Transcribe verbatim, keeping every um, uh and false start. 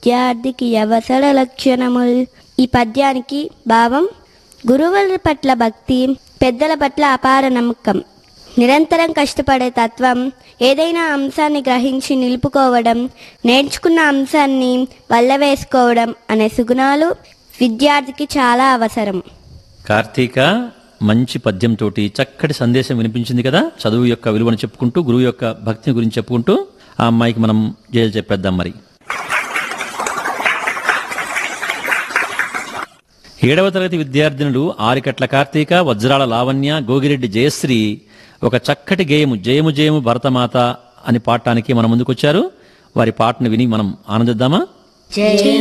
విద్యార్థికి అవసర లక్షణములు. ఈ పద్యానికి భావం: గురువుల పట్ల భక్తి, పెద్దల పట్ల అపార నమ్మకం, నిరంతరం కష్టపడే తత్వం, ఏదైనా అంశాన్ని గ్రహించి నిలుపుకోవడం, నేర్చుకున్న అంశాన్ని వల్లవేసుకోవడం అనే సుగుణాలు విద్యార్థికి చాలా అవసరం. కార్తీక, మంచి పద్యంతో చక్కటి సందేశం వినిపించింది కదా. చదువు యొక్క విలువను చెప్పుకుంటూ, గురువు యొక్క భక్తిని గురించి చెప్పుకుంటూ ఆ అమ్మాయికి మనం జైలు చెప్పేద్దాం. మరి ఏడవ తరగతి విద్యార్థినులు ఆరికట్ల కార్తీక, వజ్రాల లావణ్య, గోగిరెడ్డి జయశ్రీ ఒక చక్కటి గేయము జయము జయము భరతమాత అని పాడటానికి మన ముందుకొచ్చారు. వారి పాటను విని మనం ఆనందిద్దామా?